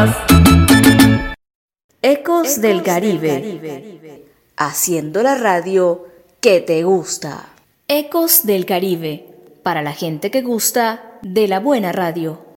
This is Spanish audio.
Ecos del Caribe, haciendo la radio que te gusta. Ecos del Caribe, para la gente que gusta de la buena radio.